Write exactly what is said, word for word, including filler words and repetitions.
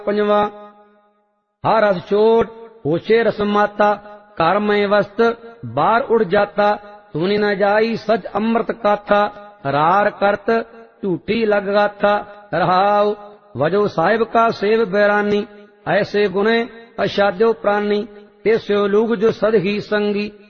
पंजवा। हर रस चोट होशे रस माता, घर में वस्त बार उड़ जाता। सुनी न जाई सच अमृत काथा, रार करत झूठी लग गाथा। रहाव वजो साहिब का सेव बैरानी, ऐसे गुणे असाध्यो प्राणी। ते स्यो लूग जो सद ही संगी,